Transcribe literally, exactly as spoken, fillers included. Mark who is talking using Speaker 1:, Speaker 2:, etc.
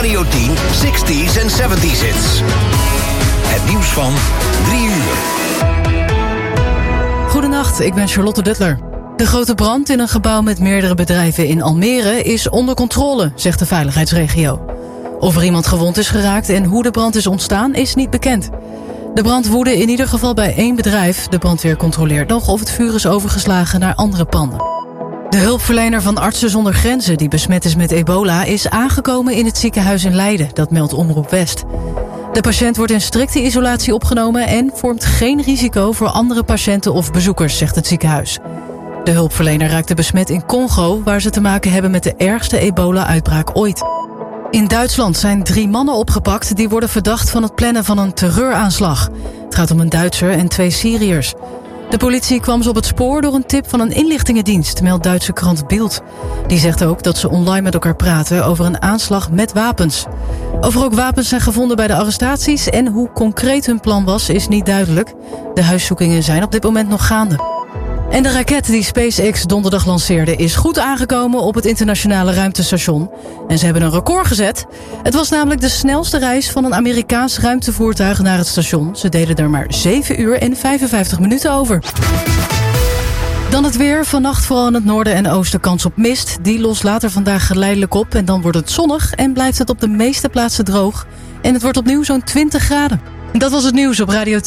Speaker 1: Radio tien, zestig's en zeventig's hits. Het nieuws van drie uur.
Speaker 2: Goedenacht, ik ben Charlotte Duttler. De grote brand in een gebouw met meerdere bedrijven in Almere is onder controle, zegt de veiligheidsregio. Of er iemand gewond is geraakt en hoe de brand is ontstaan is niet bekend. De brand woedde in ieder geval bij één bedrijf. De brandweer controleert nog of het vuur is overgeslagen naar andere panden. De hulpverlener van Artsen zonder Grenzen die besmet is met ebola is aangekomen in het ziekenhuis in Leiden, dat meldt Omroep West. De patiënt wordt in strikte isolatie opgenomen en vormt geen risico voor andere patiënten of bezoekers, zegt het ziekenhuis. De hulpverlener raakte besmet in Congo, waar ze te maken hebben met de ergste ebola-uitbraak ooit. In Duitsland zijn drie mannen opgepakt die worden verdacht van het plannen van een terreuraanslag. Het gaat om een Duitser en twee Syriërs. De politie kwam ze op het spoor door een tip van een inlichtingendienst, meldt Duitse krant Bild. Die zegt ook dat ze online met elkaar praten over een aanslag met wapens. Of er ook wapens zijn gevonden bij de arrestaties en hoe concreet hun plan was, is niet duidelijk. De huiszoekingen zijn op dit moment nog gaande. En de raket die SpaceX donderdag lanceerde is goed aangekomen op het internationale ruimtestation. En ze hebben een record gezet. Het was namelijk de snelste reis van een Amerikaans ruimtevoertuig naar het station. Ze deden er maar zeven uur en vijfenvijftig minuten over. Dan het weer. Vannacht vooral in het noorden en oosten kans op mist. Die lost later vandaag geleidelijk op en dan wordt het zonnig en blijft het op de meeste plaatsen droog. En het wordt opnieuw zo'n twintig graden. Dat was het nieuws op Radio